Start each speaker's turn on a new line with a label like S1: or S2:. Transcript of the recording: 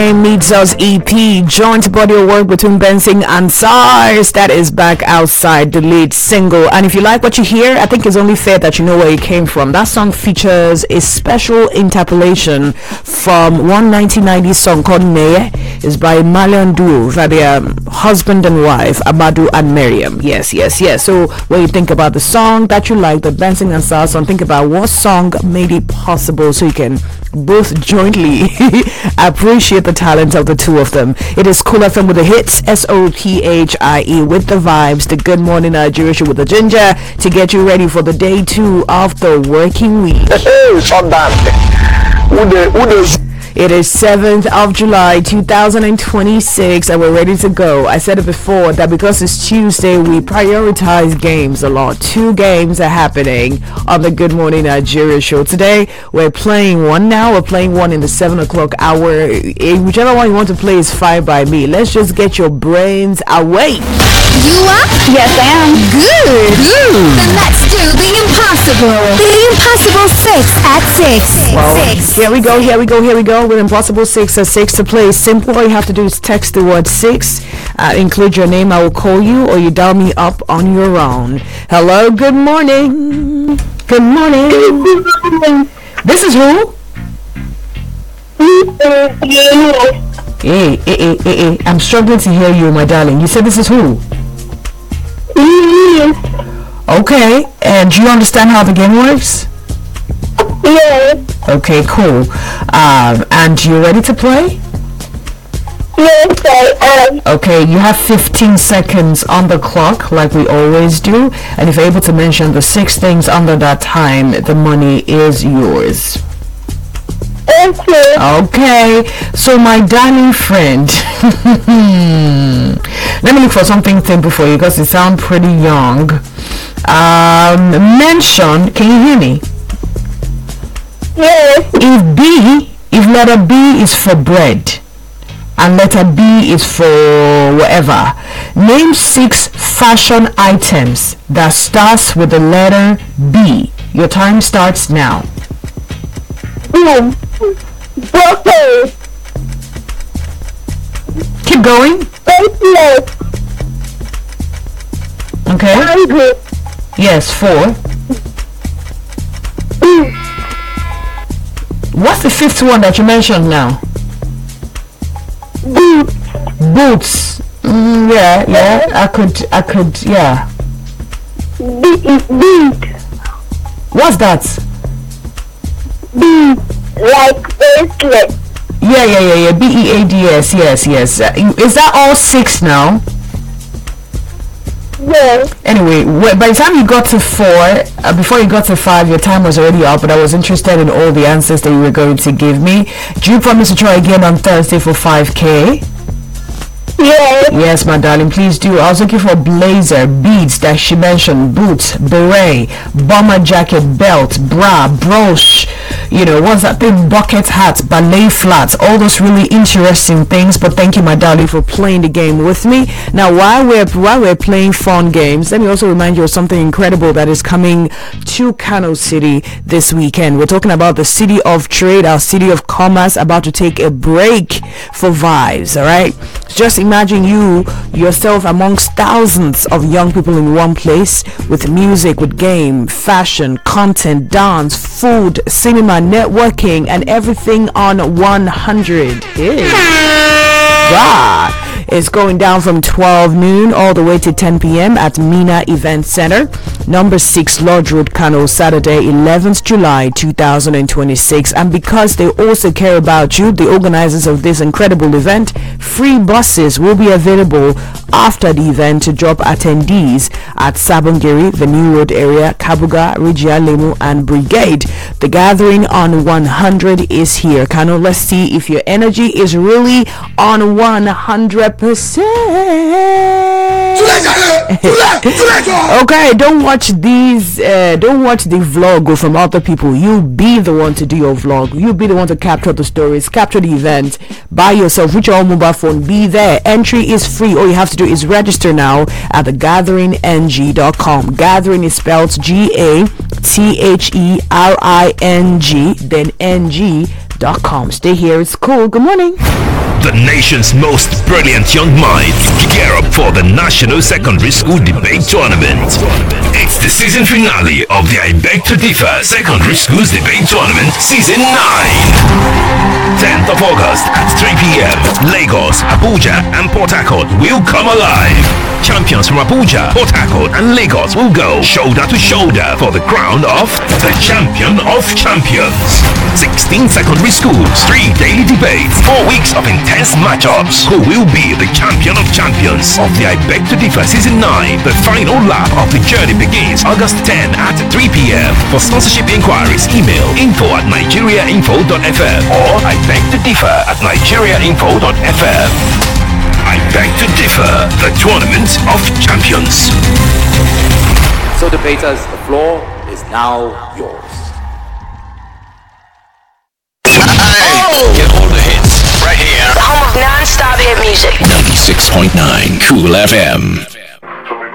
S1: Meets Us EP, joint body of work between Bensing and SARS, that is back outside, the lead single. And if you like what you hear, I think it's only fair that you know where it came from. That song features a special interpolation from one 1990s song called Neye. It's by a Malian duo, that they are husband and wife, Amadou and Miriam. Yes. So when you think about the song that you like, the Bensing and SARS song, think about what song made it possible so you can both jointly appreciate the talent of the two of them. It is Cool FM with the hits, SOPHIE with the vibes, the Good Morning Nigeria show with the ginger to get you ready for the day 2 of the working week. It is 7th of July 2026 and we're ready to go. I said it before that because it's Tuesday, we prioritize games a lot. 2 games are happening on the Good Morning Nigeria show. Today, we're playing one now. We're playing one in the 7 o'clock hour. Whichever one you want to play is fine by me. Let's just get your brains awake.
S2: You are?
S3: Yes, I am.
S2: Good. Then let's do the impossible. The impossible 6 at 6.
S1: Well, here we go. With Impossible 6 at 6 to play. Simple. All you have to do is text the word 6. Include your name. I will call you, or you dial me up on your own. Hello. Good morning. Good morning. This is who? Hey. I'm struggling to hear you, my darling. You said this is who? Okay. And do you understand how the game works?
S3: Yes.
S1: Okay, cool. And you ready to play?
S3: Yes, I am.
S1: Okay, you have 15 seconds on the clock, like we always do. And if you're able to mention the 6 things under that time, the money is yours. Okay, so my darling friend, let me look for something simple for you because you sound pretty young. Mention, can you hear me?
S3: Yes.
S1: If letter B is for bread and letter B is for whatever, name 6 fashion items that starts with the letter B. Your time starts now.
S3: Boom. Broccoli.
S1: Keep going.
S3: Bracelet.
S1: Okay.
S3: Angry.
S1: Yes, 4. What's the 5th one that you mentioned now? Boots. Yeah. I could, yeah.
S3: Bead.
S1: What's that?
S3: Bead. Like bracelet.
S1: Yeah. BEADS. Yes. Is that all 6 now?
S3: Yes.
S1: Anyway, by the time you got to 4, before you got to 5, your time was already up, but I was interested in all the answers that you were going to give me. Do you promise to try again on Thursday for 5K?
S3: Yes.
S1: Yes, my darling, please do. I was looking for blazer, beads that she mentioned, boots, beret, bomber jacket, belt, bra, brooch, what's that thing, bucket hat, ballet flats, all those really interesting things. But thank you, my darling, for playing the game with me. Now, while we're playing fun games, let me also remind you of something incredible that is coming to Kano City this weekend. We're talking about the city of trade, our city of commerce, about to take a break for vibes. All right, just imagine yourself amongst thousands of young people in one place, with music, with game, fashion, content, dance, food, cinema, networking, and everything on 100. God. It's going down from 12 noon all the way to 10 p.m. at Mina Event Center, number 6 Lodge Road, Kano, Saturday, 11th July 2026. And because they also care about you, the organizers of this incredible event, free buses will be available after the event to drop attendees at Sabongeri, the New Road area, Kabuga, Regia, Lemu, and Brigade. The gathering on 100 is here. Kano, let's see if your energy is really on 100%. Okay, don't watch the vlog from other people. You be the one to do your vlog. You be the one to capture the stories, capture the event by yourself with your own mobile phone. Be there. Entry is free. All you have to do is register now at thegathering.ng.com. Gathering is spelled GATHERING, then ng.com. Stay here. It's cool. Good morning.
S4: the nation's most brilliant young minds gear up for the National Secondary School Debate Tournament. It's the season finale of the I Beg to Differ Secondary Schools Debate Tournament Season 9. 10th of August at 3 p.m. Lagos, Abuja and Port Harcourt will come alive. Champions from Abuja, Port Harcourt and Lagos will go shoulder to shoulder for the crown of the Champion of Champions. 16 secondary schools, 3 daily debates, 4 weeks of intense matchups. Who will be the Champion of Champions of the I Beg to Differ Season 9? The final lap of the journey begins August 10 at 3 p.m. For sponsorship inquiries, email info@nigeriainfo.fm or I Beg to Differ @nigeriainfo.fm. I Beg to Differ, the Tournament of Champions.
S5: So debaters, the floor is now yours.
S4: Get all the hits right here.
S6: The home of non-stop hit music.
S4: 96.9 Cool FM.